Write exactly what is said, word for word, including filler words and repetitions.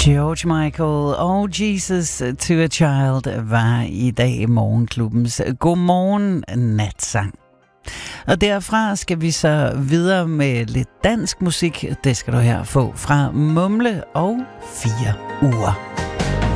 George Michael og Jesus to a Child var i dag i Morgenklubbens Godmorgen natsang. Og derfra skal vi så videre med lidt dansk musik. Det skal du her få fra Mumle og Fire Uger.